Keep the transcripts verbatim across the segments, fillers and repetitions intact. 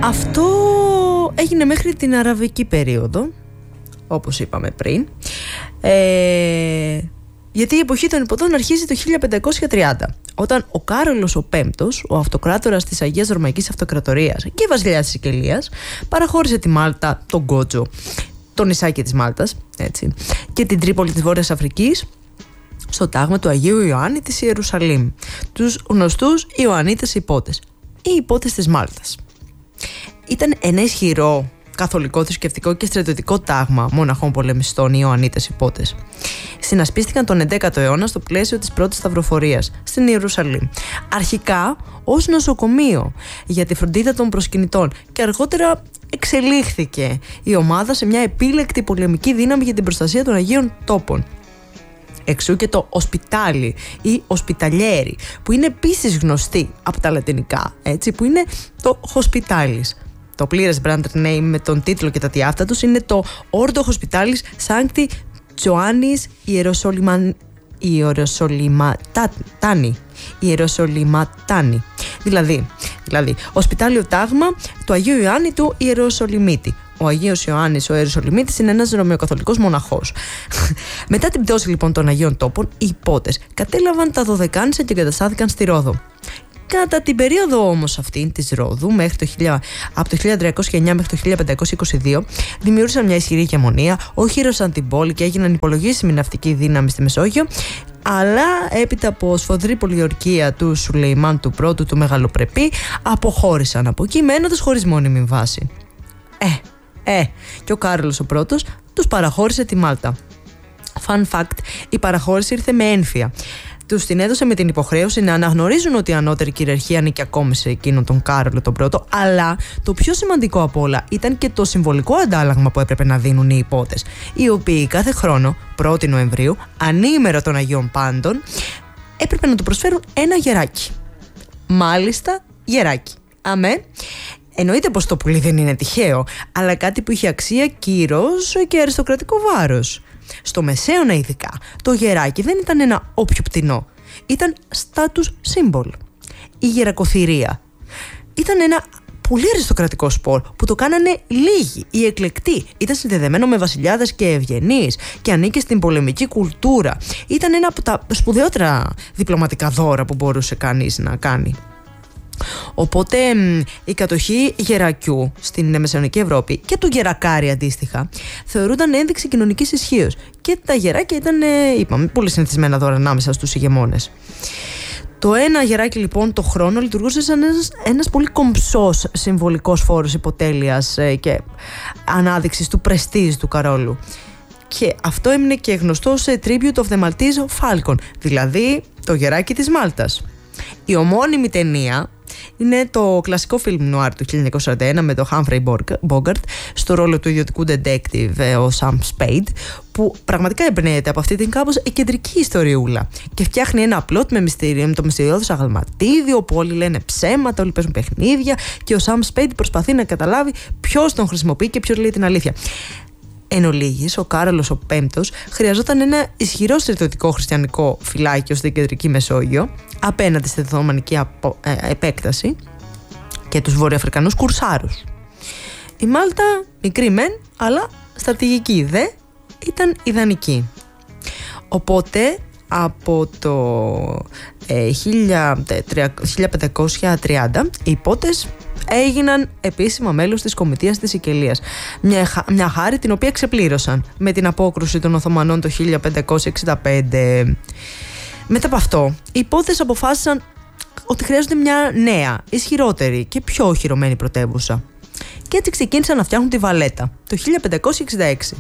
Αυτό έγινε μέχρι την Αραβική περίοδο, όπως είπαμε πριν, ε, γιατί η εποχή των υποδών αρχίζει το χίλια πεντακόσια τριάντα, όταν ο Κάρολος ο Πέμπτος, ο αυτοκράτορας της Αγίας Ρωμαϊκής Αυτοκρατορίας και βασιλιάς της Σικελίας, παραχώρησε τη Μάλτα, τον Γκότζο, το νησάκι της Μάλτας, έτσι, και την Τρίπολη της Βόρειας Αφρικής στο τάγμα του Αγίου Ιωάννη της Ιερουσαλήμ, τους γνωστούς Ιωαννίτες Υπότες, οι Υπότες της Μάλτας. Ήταν ένα ισχυρό καθολικό, θρησκευτικό και στρατιωτικό τάγμα μοναχών πολεμιστών, οι Ιωαννίτες Υπότες. Συνασπίστηκαν τον εντέκατο αιώνα στο πλαίσιο της πρώτης σταυροφορίας στην Ιερουσαλήμ. Αρχικά ως νοσοκομείο για τη φροντίδα των προσκυνητών και αργότερα εξελίχθηκε η ομάδα σε μια επίλεκτη πολεμική δύναμη για την προστασία των Αγίων Τόπων. Εξού και το οσπιτάλι ή οσπιταλιέρι, που είναι επίσης γνωστή από τα λατινικά, έτσι, που είναι το hospitalis. Το πλήρες brand name με τον τίτλο και τα τιάφτα τους είναι το Ordo Hospitalis Sancti Joannis Ιεροσολυματάνη. Ιεροσολυματάνη. Δηλαδή, δηλαδή, οσπιτάλιο τάγμα του Αγίου Ιωάννη του Ιεροσολυμίτη. Ο Αγίος Ιωάννης ο Ιεροσολυμίτης είναι ένας ρωμαιοκαθολικός μοναχός. Μετά την πτώση λοιπόν των Αγίων Τόπων, οι Υπότες κατέλαβαν τα Δωδεκάνησα και εγκαταστάθηκαν στη Ρόδο. Κατά την περίοδο όμως αυτή της Ρόδου, μέχρι το, από το χίλια τριακόσια εννιά μέχρι το χίλια πεντακόσια είκοσι δύο, δημιούργησαν μια ισχυρή ηγεμονία, οχύρωσαν την πόλη και έγιναν υπολογίσιμη ναυτική δύναμη στη Μεσόγειο, αλλά έπειτα από σφοδρή πολιορκία του Σουλεϊμάν του Πρώτου του Μεγαλοπρεπή, αποχώρησαν από εκεί μένοντας χωρίς μόνιμη βάση. Ε, ε, και ο Κάρολος ο Πρώτος τους παραχώρησε τη Μάλτα. Fun fact, η παραχώρηση ήρθε με ένφια. Τους την έδωσε με την υποχρέωση να αναγνωρίζουν ότι η ανώτερη κυριαρχία ανήκει ακόμη σε εκείνον τον Κάρολο τον Πρώτο, αλλά το πιο σημαντικό απ' όλα ήταν και το συμβολικό αντάλλαγμα που έπρεπε να δίνουν οι Υπότες, οι οποίοι κάθε χρόνο, πρώτη Νοεμβρίου, ανήμερα των Αγίων Πάντων, έπρεπε να του προσφέρουν ένα γεράκι. Μάλιστα, γεράκι. Αμέ. Εννοείται πως το πουλί δεν είναι τυχαίο, αλλά κάτι που είχε αξία, κύρος και αριστοκρατικό βάρος. Στο Μεσαίωνα ειδικά, το γεράκι δεν ήταν ένα όποιο πτηνό. Ήταν status symbol. Η γερακοθυρία ήταν ένα πολύ αριστοκρατικό σπορ που το κάνανε λίγοι, οι εκλεκτοί. Ήταν συνδεδεμένο με βασιλιάδες και ευγενείς και ανήκε στην πολεμική κουλτούρα. Ήταν ένα από τα σπουδαιότερα διπλωματικά δώρα που μπορούσε κανείς να κάνει. Οπότε η κατοχή γερακιού στην Μεσαιωνική Ευρώπη και του γερακάρι αντίστοιχα θεωρούνταν ένδειξη κοινωνικής ισχύως, και τα γεράκια ήταν, είπαμε, πολύ συνηθισμένα δώρα ανάμεσα στους ηγεμόνες. Το ένα γεράκι λοιπόν το χρόνο λειτουργούσε σαν ένας, ένας πολύ κομψός συμβολικός φόρος υποτέλειας και ανάδειξης του πρεστίζ του Καρόλου. Και αυτό έμεινε και γνωστό σε Tribute of the Maltese Falcon, δηλαδή το γεράκι της Μάλτας. Η ομώνυμη ταινία είναι το κλασικό φιλμ νουάρ του χίλια εννιακόσια σαράντα ένα με τον Humphrey Bogart στο ρόλο του ιδιωτικού detective, ο Sam Spade, που πραγματικά εμπνέεται από αυτή την κάπως κεντρική ιστοριούλα και φτιάχνει ένα πλότ με, με το μυστηριώδες αγαλματίδιο, όπου όλοι λένε ψέματα, όλοι παίζουν παιχνίδια και ο Sam Spade προσπαθεί να καταλάβει ποιος τον χρησιμοποιεί και ποιος λέει την αλήθεια. Εν ολίγης, ο Κάρολος ο Πέμπτος χρειαζόταν ένα ισχυρό στρατιωτικό χριστιανικό φυλάκιο στην κεντρική Μεσόγειο απέναντι στη Οθωμανική απο, ε, επέκταση και τους βορειοαφρικανούς κουρσάρους. Η Μάλτα, μικρή μεν, αλλά στρατηγική δε, ήταν ιδανική. Οπότε από το ε, χίλια πεντακόσια τριάντα οι Υπότες έγιναν επίσημα μέλος της Κομιτείας της Σικελίας. Μια, μια χάρη την οποία ξεπλήρωσαν με την απόκρουση των Οθωμανών το χίλια πεντακόσια εξήντα πέντε. Μετά από αυτό, οι Υπότες αποφάσισαν ότι χρειάζονται μια νέα, ισχυρότερη και πιο οχυρωμένη πρωτεύουσα. Και έτσι ξεκίνησαν να φτιάχνουν τη Βαλέτα το χίλια πεντακόσια εξήντα έξι.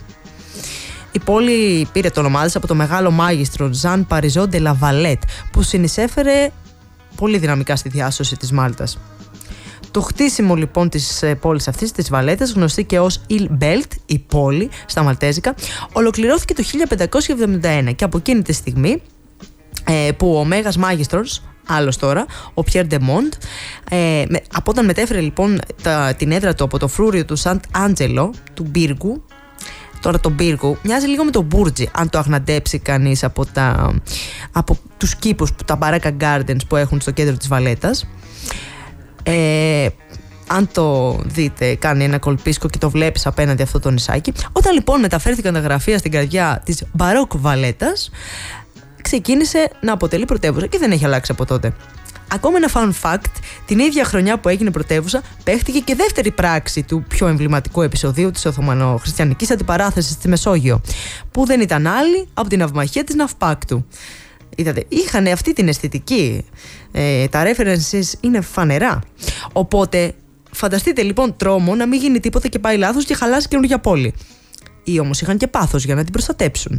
Η πόλη πήρε το όνομά της από το μεγάλο μάγιστρο Ζαν Παριζό ντε λα Βαλέτ, που συνεισέφερε πολύ δυναμικά στη διάσωση της Μάλτας. Το χτίσιμο λοιπόν της πόλης αυτής, της Βαλέτας, γνωστή και ως Il Belt, η πόλη στα Μαλτέζικα, ολοκληρώθηκε το χίλια πεντακόσια εβδομήντα ένα και από εκείνη τη στιγμή ε, που ο Μέγας Μάγιστρος, άλλος τώρα, ο Πιέρ ντε Μοντ, ε, από όταν μετέφερε λοιπόν τα, την έδρα του από το φρούριο του Σαντ Άντζελο, του Μπύργου. Τώρα το Μπύργου μοιάζει λίγο με το Μπούρτζι, αν το αγναντέψει κανείς από, τα, από τους κήπους, τα Μπαράκα Gardens που έχουν στο κέντρο της Βαλέτας. Ε, αν το δείτε, κάνει ένα κολπίσκο και το βλέπεις απέναντι αυτό το νησάκι. Όταν λοιπόν μεταφέρθηκαν τα γραφεία στην καρδιά της μπαρόκ Βαλέτας, ξεκίνησε να αποτελεί πρωτεύουσα και δεν έχει αλλάξει από τότε. Ακόμα ένα fun fact, την ίδια χρονιά που έγινε πρωτεύουσα, παίχτηκε και δεύτερη πράξη του πιο εμβληματικού επεισοδίου της Οθωμανοχριστιανικής αντιπαράθεσης στη Μεσόγειο, που δεν ήταν άλλη από την αυμαχία της Ναυπάκτου. Είδατε, είχαν αυτή την αισθητική. Ε, τα references είναι φανερά. Οπότε, φανταστείτε λοιπόν τρόμο να μην γίνει τίποτα και πάει λάθος και χαλάσει καινούργια πόλη. Ή όμως είχαν και πάθος για να την προστατέψουν.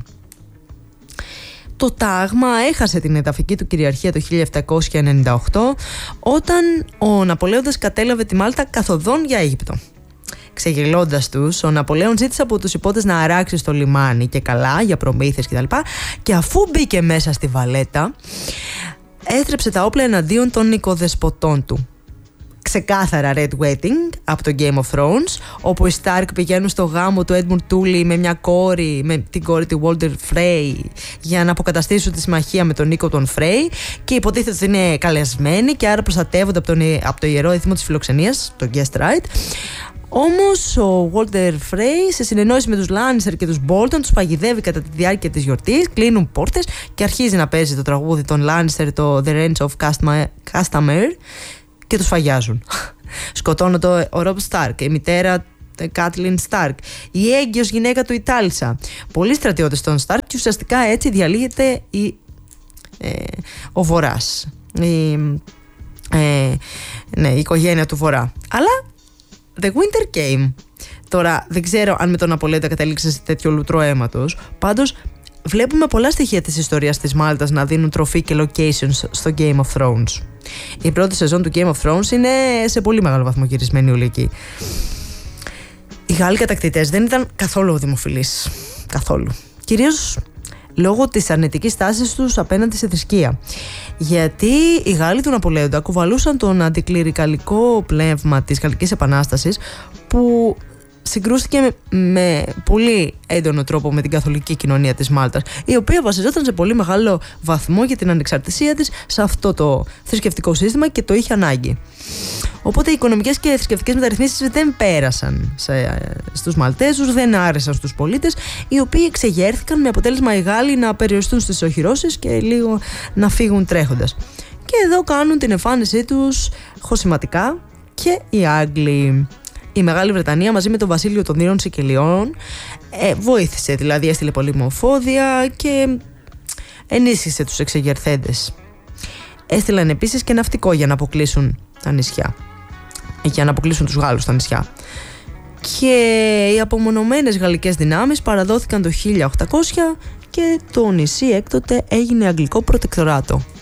Το τάγμα έχασε την εδαφική του κυριαρχία το χίλια επτακόσια ενενήντα οκτώ, όταν ο Ναπολέοντας κατέλαβε τη Μάλτα καθοδόν για Αίγυπτο. Ξεγελώντας τους, ο Ναπολέον ζήτησε από τους υπότες να αράξει στο λιμάνι και καλά για προμήθειες κτλ. Και αφού μπήκε μέσα στη Βαλέτα, έστρεψε τα όπλα εναντίον των οικοδεσποτών του. Ξεκάθαρα Red Wedding από το Game of Thrones, όπου οι Stark πηγαίνουν στο γάμο του Edmund Tully με μια κόρη, με την κόρη του Walder Frey, για να αποκαταστήσουν τη συμμαχία με τον Νίκο τον Frey, και υποτίθεται ότι είναι καλεσμένοι και άρα προστατεύονται από, τον, από το ιερό έθιμο της φιλοξενίας, το guest right. Όμως ο Walder Frey, σε συνεννόηση με τους Lannister και τους Bolton, τους παγιδεύει κατά τη διάρκεια της γιορτής, κλείνουν πόρτες και αρχίζει να παίζει το τραγούδι των Lannister, το The Rents of Castamere, και τους φαγιάζουν. Σκοτώνονται ο Robb Stark, η μητέρα Κάτλιν Stark, η έγκυος γυναίκα του η Τάλισσα, πολλοί στρατιώτες των Stark, και ουσιαστικά έτσι διαλύεται η, ε, ο Βορράς, η, ε, ναι, η οικογένεια του Βορρά. Αλλά the winter came. Τώρα δεν ξέρω αν με τον Ναπολέοντα κατέληξε σε τέτοιο λουτρό αίματος, πάντως βλέπουμε πολλά στοιχεία της ιστορίας της Μάλτας να δίνουν τροφή και locations στο Game of Thrones. Η πρώτη σεζόν του Game of Thrones είναι σε πολύ μεγάλο βαθμό γυρισμένη όλη εκεί. Οι Γάλλοι κατακτητές δεν ήταν καθόλου δημοφιλείς. Καθόλου. Κυρίως λόγω της αρνητικής τάσης τους απέναντι σε θρησκεία. Γιατί οι Γάλλοι του Ναπολέοντα κουβαλούσαν τον αντικληρικαλικό πνεύμα της Γαλλικής Επανάστασης, που συγκρούστηκε με, με πολύ έντονο τρόπο με την καθολική κοινωνία της Μάλτας, η οποία βασιζόταν σε πολύ μεγάλο βαθμό για την ανεξαρτησία της σε αυτό το θρησκευτικό σύστημα και το είχε ανάγκη. Οπότε οι οικονομικές και θρησκευτικές μεταρρυθμίσεις δεν πέρασαν σε, στους Μαλτέζους, δεν άρεσαν στους πολίτες, οι οποίοι εξεγέρθηκαν, με αποτέλεσμα οι Γάλλοι να περιοριστούν στις οχυρώσεις και λίγο να φύγουν τρέχοντας. Και εδώ κάνουν την εμφάνισή τους χωσηματικά και οι Άγγλοι. Η Μεγάλη Βρετανία μαζί με το βασίλειο των Δύρων Σικελιών ε, βοήθησε, δηλαδή έστειλε πολυμοφόδια και ενίσχυσε τους εξεγερθέντες. Έστειλαν επίσης και ναυτικό για να αποκλείσουν τα νησιά, για να αποκλείσουν τους Γάλλους στα νησιά. Και οι απομονωμένες γαλλικές δυνάμεις παραδόθηκαν το χίλια οκτακόσια και το νησί έκτοτε έγινε αγγλικό προτεκτοράτο.